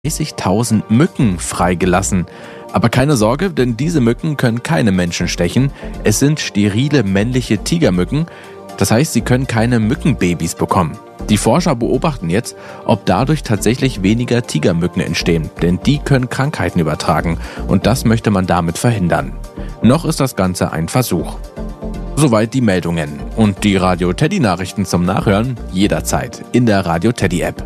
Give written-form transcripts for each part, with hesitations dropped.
30.000 Mücken freigelassen. Aber keine Sorge, denn diese Mücken können keine Menschen stechen. Es sind sterile männliche Tigermücken. Das heißt, sie können keine Mückenbabys bekommen. Die Forscher beobachten jetzt, ob dadurch tatsächlich weniger Tigermücken entstehen, denn die können Krankheiten übertragen und das möchte man damit verhindern. Noch ist das Ganze ein Versuch. Soweit die Meldungen und die Radio Teddy Nachrichten zum Nachhören jederzeit in der Radio Teddy App.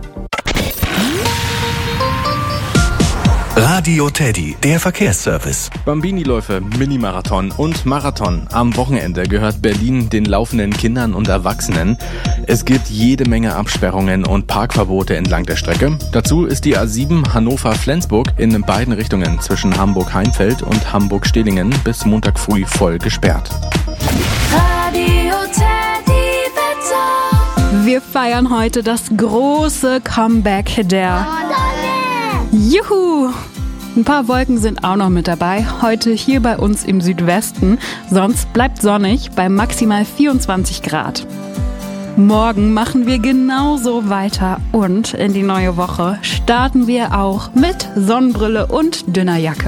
Radio Teddy, der Verkehrsservice. Bambini-Läufe, Minimarathon und Marathon. Am Wochenende gehört Berlin den laufenden Kindern und Erwachsenen. Es gibt jede Menge Absperrungen und Parkverbote entlang der Strecke. Dazu ist die A7 Hannover-Flensburg in beiden Richtungen zwischen Hamburg-Heimfeld und Hamburg-Stehlingen bis Montag früh voll gesperrt. Radio Teddy Wetter. Wir feiern heute das große Comeback der... Juhu! Ein paar Wolken sind auch noch mit dabei, heute hier bei uns im Südwesten. Sonst bleibt sonnig bei maximal 24 Grad. Morgen machen wir genauso weiter und in die neue Woche starten wir auch mit Sonnenbrille und dünner Jacke.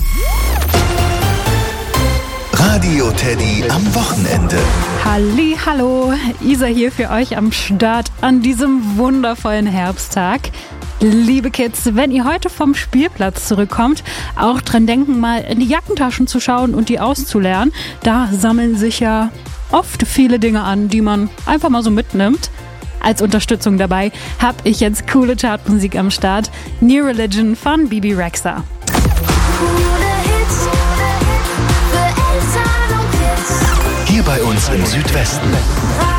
Radio Teddy am Wochenende. Hallo, Isa hier für euch am Start an diesem wundervollen Herbsttag. Liebe Kids, wenn ihr heute vom Spielplatz zurückkommt, auch dran denken, mal in die Jackentaschen zu schauen und die auszuleeren. Da sammeln sich ja oft viele Dinge an, die man einfach mal so mitnimmt. Als Unterstützung dabei habe ich jetzt coole Chartmusik am Start. New Religion von Bibi Rexha. Hier bei uns im Südwesten.